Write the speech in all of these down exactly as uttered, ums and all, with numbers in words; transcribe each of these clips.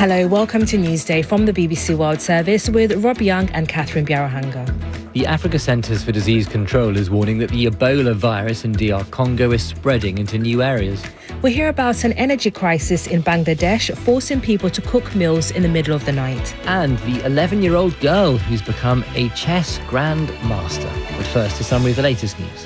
Hello, welcome to Newsday from the B B C World Service with Rob Young and Catherine Biarahanga. The Africa Centres for Disease Control is warning that the Ebola virus in D R Congo is spreading into new areas. We hear about an energy crisis in Bangladesh forcing people to cook meals in the middle of the night. And the eleven-year-old girl who's become a chess grandmaster. But first, a summary of the latest news.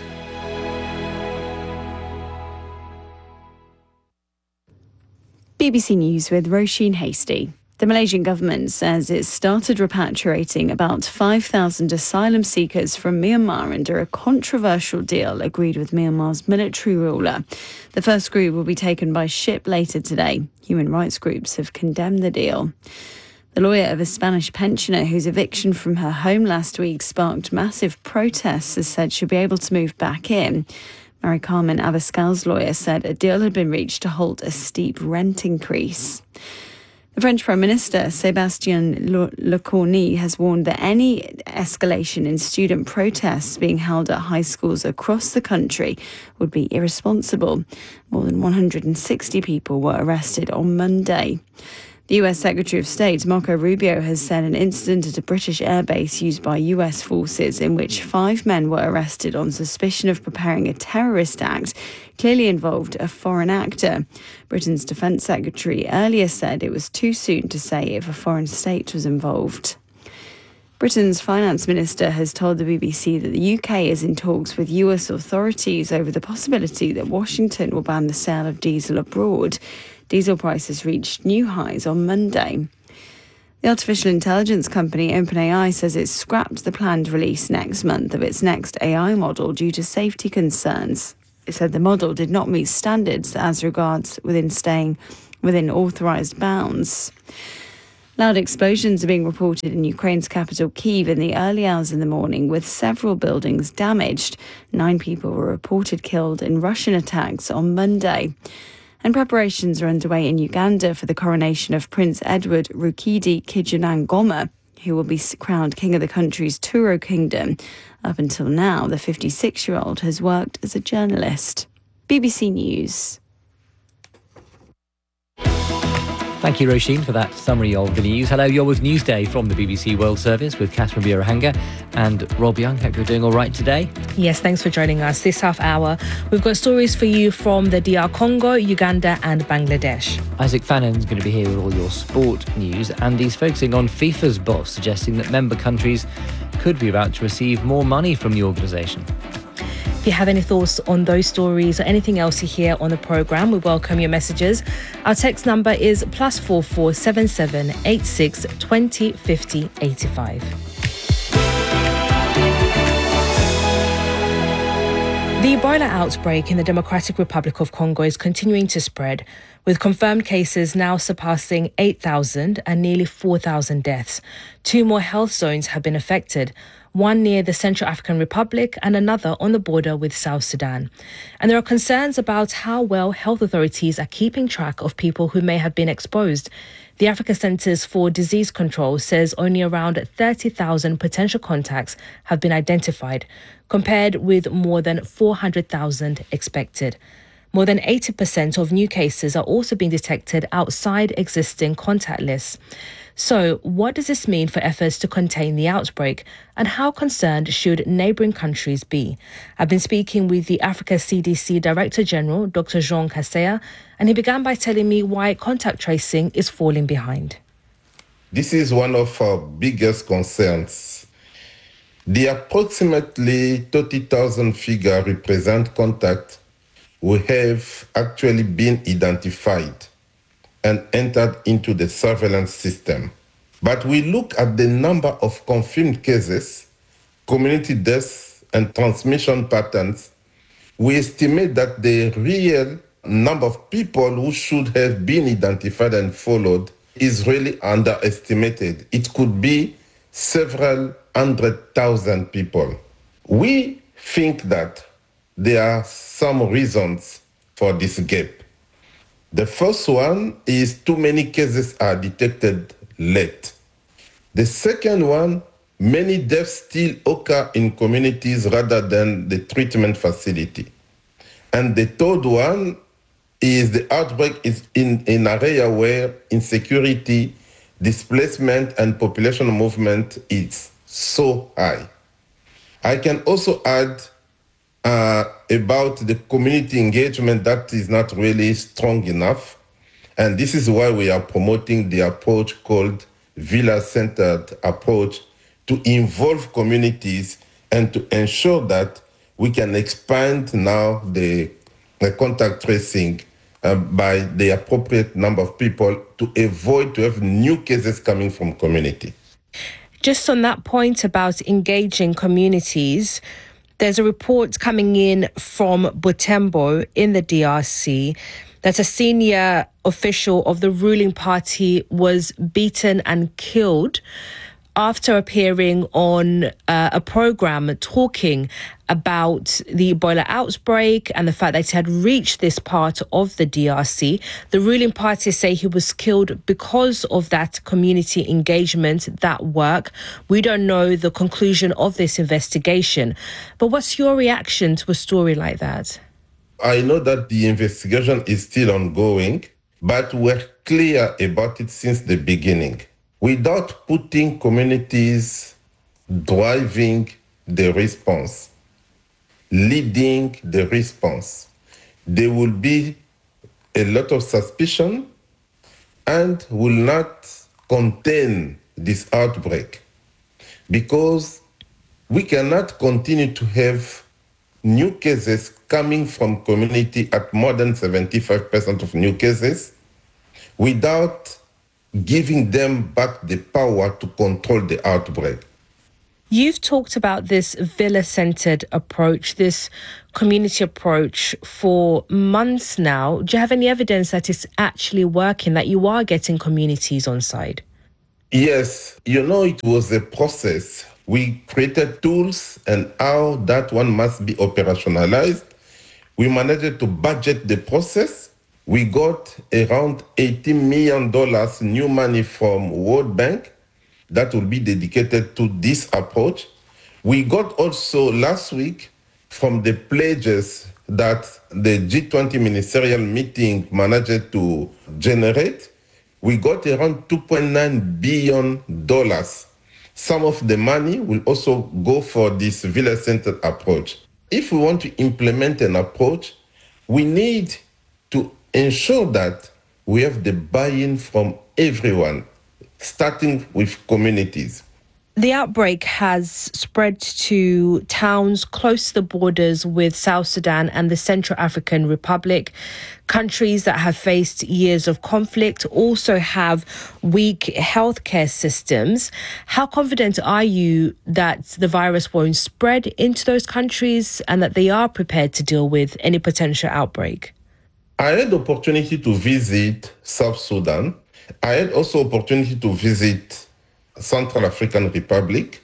B B C News with Roisin Hasty. The Malaysian government says it started repatriating about five thousand asylum seekers from Myanmar under a controversial deal agreed with Myanmar's military ruler. The first group will be taken by ship later today. Human rights groups have condemned the deal. The lawyer of a Spanish pensioner whose eviction from her home last week sparked massive protests has said she'll be able to move back in. Mary Carmen Abascal's lawyer said a deal had been reached to halt a steep rent increase. The French Prime Minister, Sébastien Lecornu, has warned that any escalation in student protests being held at high schools across the country would be irresponsible. More than one hundred sixty people were arrested on Monday. The U S Secretary of State, Marco Rubio, has said an incident at a British airbase used by U S forces in which five men were arrested on suspicion of preparing a terrorist act clearly involved a foreign actor. Britain's Defence Secretary earlier said it was too soon to say if a foreign state was involved. Britain's Finance Minister has told the B B C that the U K is in talks with U S authorities over the possibility that Washington will ban the sale of diesel abroad. Diesel prices reached new highs on Monday. The artificial intelligence company OpenAI says it's scrapped the planned release next month of its next A I model due to safety concerns. It said the model did not meet standards as regards within staying within authorised bounds. Loud explosions are being reported in Ukraine's capital Kyiv in the early hours in the morning, with several buildings damaged. Nine people were reported killed in Russian attacks on Monday. And preparations are underway in Uganda for the coronation of Prince Edward Rukidi Kijana-Ngoma, who will be crowned king of the country's Turo kingdom. Up until now, the fifty-six-year-old has worked as a journalist. B B C News. Thank you, Roisin, for that summary of the news. Hello, you're with Newsday from the B B C World Service with Catherine Biarahanga and Rob Young. Hope you're doing all right today. Yes, thanks for joining us. This half hour, we've got stories for you from the D R Congo, Uganda and Bangladesh. Isaac Fannon's going to be here with all your sport news, and he's focusing on FIFA's boss, suggesting that member countries could be about to receive more money from the organisation. If you have any thoughts on those stories or anything else you hear on the programme, we welcome your messages. Our text number is plus four four seven seven eight six twenty fifty eighty five. The Ebola outbreak in the Democratic Republic of Congo is continuing to spread, with confirmed cases now surpassing eight thousand and nearly four thousand deaths. Two more health zones have been affected, one near the Central African Republic and another on the border with South Sudan. And there are concerns about how well health authorities are keeping track of people who may have been exposed. The Africa Centres for Disease Control says only around thirty thousand potential contacts have been identified, compared with more than four hundred thousand expected. More than eighty percent of new cases are also being detected outside existing contact lists. So, what does this mean for efforts to contain the outbreak, and how concerned should neighbouring countries be? I've been speaking with the Africa C D C Director General, Doctor Jean Kaseya, and he began by telling me why contact tracing is falling behind. This is one of our biggest concerns. The approximately thirty thousand figure represent contacts who have actually been identified and entered into the surveillance system. But we look at the number of confirmed cases, community deaths, and transmission patterns. We estimate that the real number of people who should have been identified and followed is really underestimated. It could be several hundred thousand people. We think that there are some reasons for this gap. The first one is too many cases are detected late. The second one, many deaths still occur in communities rather than the treatment facility. And the third one is the outbreak is in an area where insecurity, displacement, and population movement is so high. I can also add uh, about the community engagement that is not really strong enough. And this is why we are promoting the approach called village-centered approach to involve communities and to ensure that we can expand now the, the contact tracing uh, by the appropriate number of people to avoid to have new cases coming from community. Just on that point about engaging communities, there's a report coming in from Butembo in the D R C that a senior official of the ruling party was beaten and killed after appearing on uh, a program talking about the Ebola outbreak and the fact that it had reached this part of the D R C. The ruling party say he was killed because of that community engagement, that work. We don't know the conclusion of this investigation. But what's your reaction to a story like that? I know that the investigation is still ongoing, but we're clear about it since the beginning. Without putting communities driving the response, leading the response, there will be a lot of suspicion and will not contain this outbreak, because we cannot continue to have new cases coming from community at more than seventy-five percent of new cases without giving them back the power to control the outbreak. You've talked about this villa-centered approach, this community approach for months now. Do you have any evidence that it's actually working, that you are getting communities on side? Yes, you know, it was a process. We created tools and how that one must be operationalized. We managed to budget the process. We got around eighty million dollars new money from World Bank that will be dedicated to this approach. We got also last week from the pledges that the G twenty ministerial meeting managed to generate, we got around two point nine billion dollars. Some of the money will also go for this village-centered approach. If we want to implement an approach, we need to ensure that we have the buy-in from everyone, starting with communities. The outbreak has spread to towns close to the borders with South Sudan and the Central African Republic. Countries that have faced years of conflict also have weak healthcare systems. How confident are you that the virus won't spread into those countries and that they are prepared to deal with any potential outbreak? I had the opportunity to visit South Sudan. I had also opportunity to visit Central African Republic.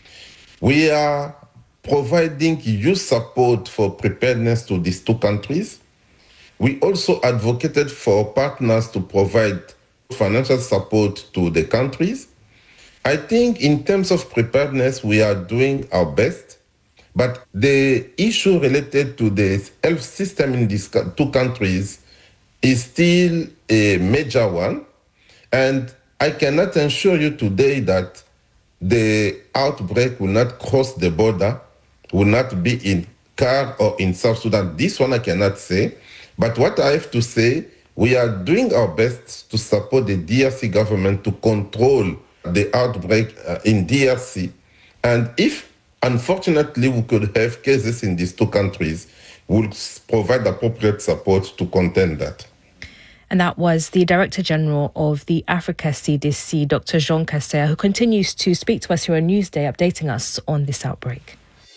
We are providing youth support for preparedness to these two countries. We also advocated for partners to provide financial support to the countries. I think in terms of preparedness, we are doing our best, but the issue related to the health system in these two countries is still a major one. And I cannot assure you today that the outbreak will not cross the border, will not be in C A R or in South Sudan. This one I cannot say. But what I have to say, we are doing our best to support the D R C government to control the outbreak uh, in D R C. And if, unfortunately, we could have cases in these two countries, we'll provide appropriate support to contain that. And that was the Director General of the Africa C D C, Doctor Jean Kaseya, who continues to speak to us here on Newsday, updating us on this outbreak.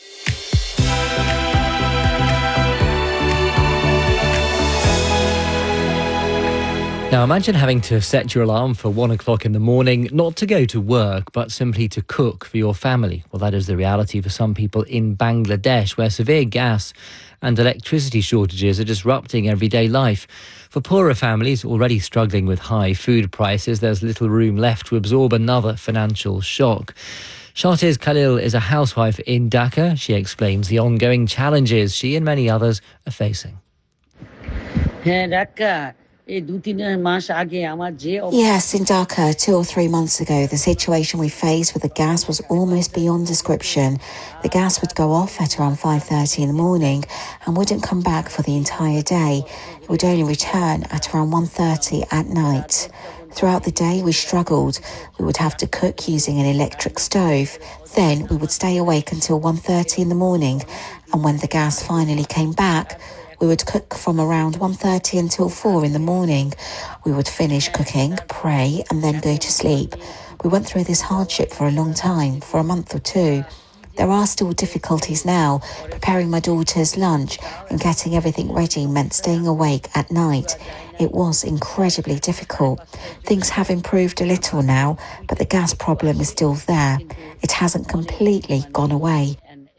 Now imagine having to set your alarm for one o'clock in the morning, not to go to work, but simply to cook for your family. Well, that is the reality for some people in Bangladesh, where severe gas and electricity shortages are disrupting everyday life. For poorer families already struggling with high food prices, there's little room left to absorb another financial shock. Shartiz Khalil is a housewife in Dhaka. She explains the ongoing challenges she and many others are facing. Yes, in Dhaka, two or three months ago, the situation we faced with the gas was almost beyond description. The gas would go off at around five thirty in the morning and wouldn't come back for the entire day. It would only return at around one thirty at night. Throughout the day, we struggled. We would have to cook using an electric stove. Then we would stay awake until one thirty in the morning. And when the gas finally came back, we would cook from around one thirty until four in the morning. We would finish cooking, pray, and then go to sleep. We went through this hardship for a long time, for a month or two. There are still difficulties now. Preparing my daughter's lunch and getting everything ready meant staying awake at night. It was incredibly difficult. Things have improved a little now, but the gas problem is still there. It hasn't completely gone away.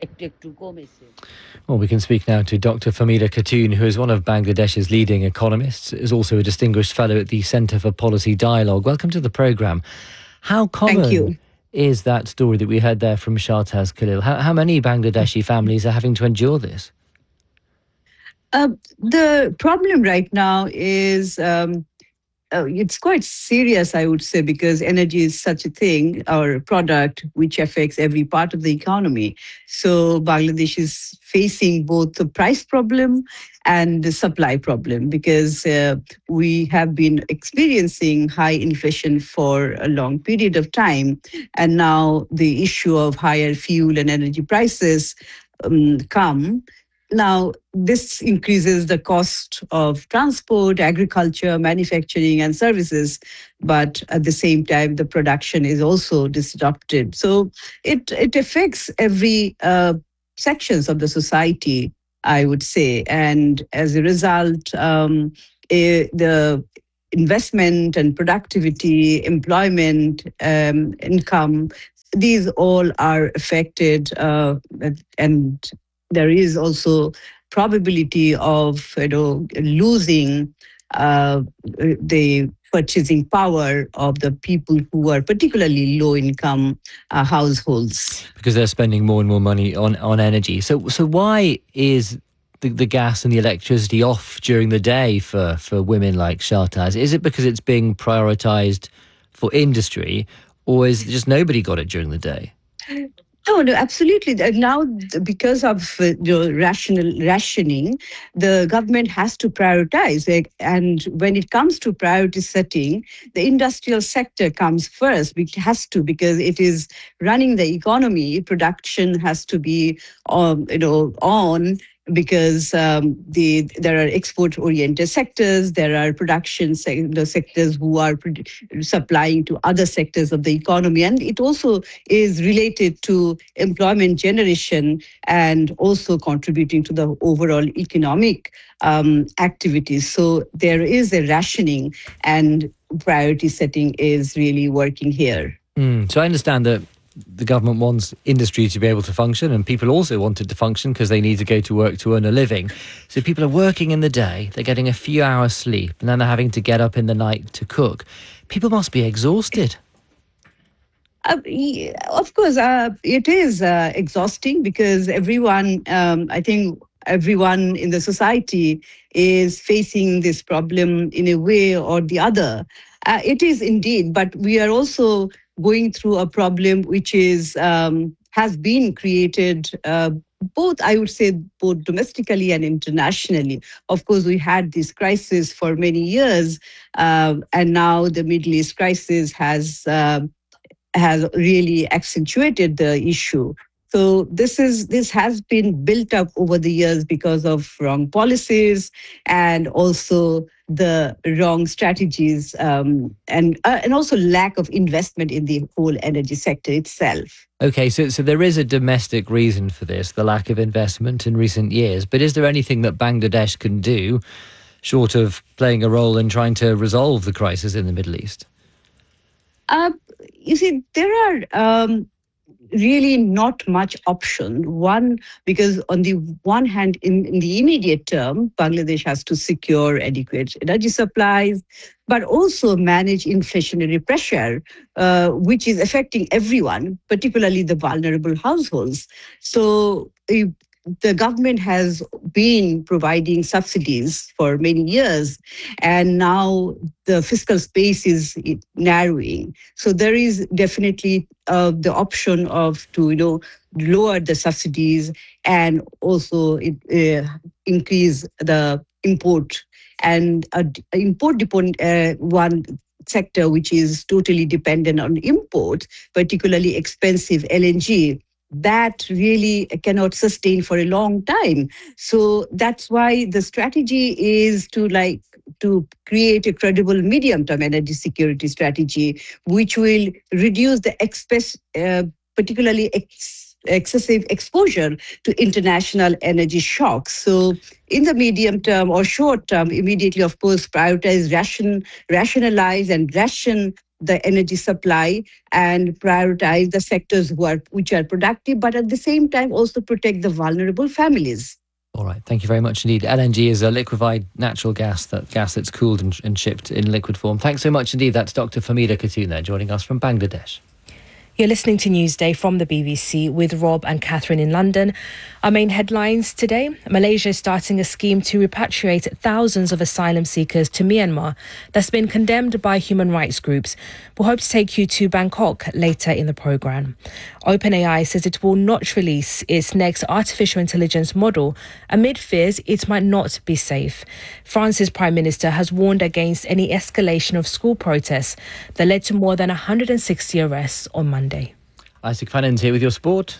Well, we can speak now to Doctor Famida Khatun, who is one of Bangladesh's leading economists, is also a distinguished fellow at the Centre for Policy Dialogue. Welcome to the programme. How common is that story that we heard there from Shahbaz Khalil? How, how many Bangladeshi families are having to endure this? Uh, the problem right now is um, uh, it's quite serious, I would say, because energy is such a thing, or product, which affects every part of the economy. So Bangladesh is facing both the price problem and the supply problem, because uh, we have been experiencing high inflation for a long period of time. And now the issue of higher fuel and energy prices um, come. Now, this increases the cost of transport, agriculture, manufacturing, and services, but at the same time, the production is also disrupted. So it, it affects every uh, sections of the society, I would say. And as a result, um, eh, the investment and productivity, employment, um, income, these all are affected, uh, and there is also probability of you know losing uh, the purchasing power of the people who are particularly low income uh, households, because they're spending more and more money on, on energy. So so why is the, the gas and the electricity off during the day for, for women like Shahbaz? Is it because it's being prioritised for industry, or is it just nobody got it during the day? No, no, absolutely. Now, because of uh, the rational rationing, the government has to prioritize. And when it comes to priority setting, the industrial sector comes first. It has to, because it is running the economy. Production has to be, um, you know, on. Because um, the there are export-oriented sectors, there are production se- the sectors who are pro- supplying to other sectors of the economy, and it also is related to employment generation and also contributing to the overall economic um, activities. So there is a rationing, and priority setting is really working here. Mm, so I understand that the government wants industry to be able to function, and people also want it to function because they need to go to work to earn a living. So people are working in the day, they're getting a few hours sleep, and then they're having to get up in the night to cook. People must be exhausted. Uh, yeah, of course, uh, it is uh, exhausting, because everyone, um, I think everyone in the society is facing this problem in a way or the other. Uh, it is indeed, but we are also going through a problem which is um, has been created uh, both, I would say, both domestically and internationally. Of course, we had this crisis for many years, uh, and now the Middle East crisis has uh, has really accentuated the issue. So this is this has been built up over the years because of wrong policies and also the wrong strategies, um, and uh, and also lack of investment in the whole energy sector itself. Okay, so so there is a domestic reason for this, the lack of investment in recent years. But is there anything that Bangladesh can do, short of playing a role in trying to resolve the crisis in the Middle East? Uh, you see, there are um, really not much option. One, because on the one hand, in, in the immediate term, Bangladesh has to secure adequate energy supplies, but also manage inflationary pressure, uh, which is affecting everyone, particularly the vulnerable households. So uh, the government has been providing subsidies for many years, and now the fiscal space is narrowing. So there is definitely uh, the option of to you know lower the subsidies and also it, uh, increase the import and uh, import depend uh, one sector which is totally dependent on import, particularly expensive L N G. That really cannot sustain for a long time. So that's why the strategy is to like to create a credible medium-term energy security strategy, which will reduce the express, uh, particularly ex- excessive exposure to international energy shocks. So in the medium term or short term, immediately, of course, prioritize ration, rationalize and ration the energy supply and prioritize the sectors who are, which are productive, but at the same time also protect the vulnerable families. All right, thank you very much indeed. L N G is a liquefied natural gas, that gas that's cooled and, and shipped in liquid form. Thanks so much indeed. That's Doctor Famida Khatun there, joining us from Bangladesh. You're listening to Newsday from the B B C with Rob and Catherine in London. Our main headlines today: Malaysia is starting a scheme to repatriate thousands of asylum seekers to Myanmar that's been condemned by human rights groups. We'll hope to take you to Bangkok later in the programme. OpenAI says it will not release its next artificial intelligence model amid fears it might not be safe. France's Prime Minister has warned against any escalation of school protests that led to more than one hundred sixty arrests on Monday. Isaac Fannon's here with your sport.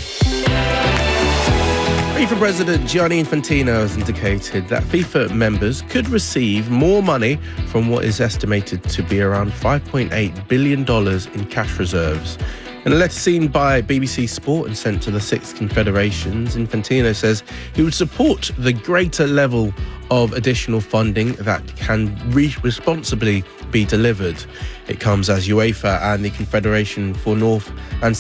FIFA President Gianni Infantino has indicated that FIFA members could receive more money from what is estimated to be around five point eight billion dollars in cash reserves. In a letter seen by B B C Sport and sent to the six confederations, Infantino says he would support the greater level of additional funding that can re- responsibly be delivered. It comes as UEFA and the Confederation for North and